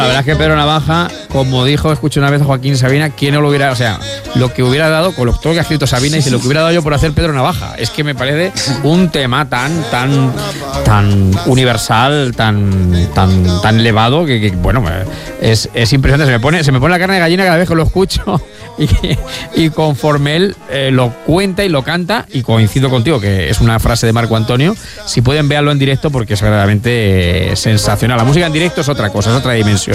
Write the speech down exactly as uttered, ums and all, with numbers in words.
La verdad es que Pedro Navaja, como dijo, escuché una vez a Joaquín Sabina, ¿quién no lo hubiera, o sea, lo que hubiera dado con lo, todo lo que ha escrito Sabina y lo que hubiera dado yo por hacer Pedro Navaja? Es que me parece un tema tan, tan, tan universal, tan, tan, tan elevado que, que bueno, es, es impresionante. Se me pone, se me pone la carne de gallina cada vez que lo escucho y, y conforme él eh, lo cuenta y lo canta, y coincido contigo que es una frase de Marco Antonio. Si pueden, véanlo en directo porque es verdaderamente eh, sensacional. La música en directo es otra cosa, es otra dimensión.